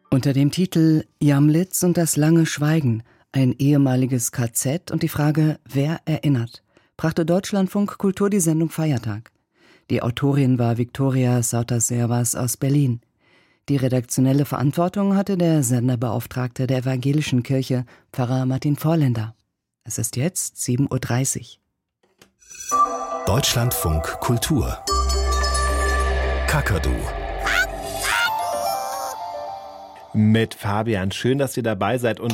Unter dem Titel Jamlitz und das lange Schweigen, ein ehemaliges KZ und die Frage, wer erinnert, brachte Deutschlandfunk Kultur die Sendung Feiertag. Die Autorin war Viktoria Sauter-Servas aus Berlin. Die redaktionelle Verantwortung hatte der Senderbeauftragte der Evangelischen Kirche, Pfarrer Martin Vorländer. Es ist jetzt 7:30 Uhr. Deutschlandfunk Kultur. Kakadu. Mit Fabian. Schön, dass ihr dabei seid und...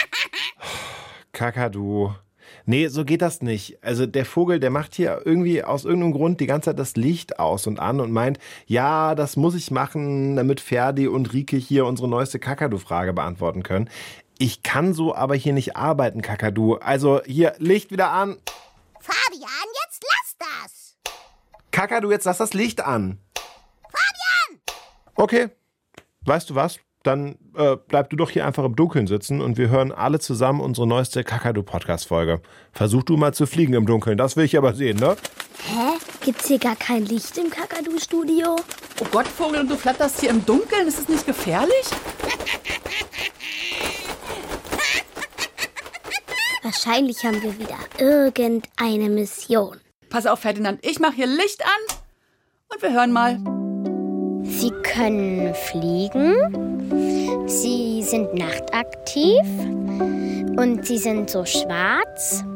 Kakadu. Nee, so geht das nicht. Also der Vogel, der macht hier irgendwie aus irgendeinem Grund die ganze Zeit das Licht aus und an und meint, ja, das muss ich machen, damit Ferdi und Rike hier unsere neueste Kakadu-Frage beantworten können. Ich kann so aber hier nicht arbeiten, Kakadu. Also hier, Licht wieder an. Fabian, jetzt lass das. Kakadu, jetzt lass das Licht an. Fabian! Okay, weißt du was? Dann bleib du doch hier einfach im Dunkeln sitzen und wir hören alle zusammen unsere neueste Kakadu-Podcast-Folge. Versuch du mal zu fliegen im Dunkeln, das will ich aber sehen, ne? Hä? Gibt's hier gar kein Licht im Kakadu-Studio? Oh Gott, Vogel, und du flatterst hier im Dunkeln? Ist das nicht gefährlich? Wahrscheinlich haben wir wieder irgendeine Mission. Pass auf, Ferdinand, ich mache hier Licht an und wir hören mal. Sie können fliegen, sie sind nachtaktiv und sie sind so schwarz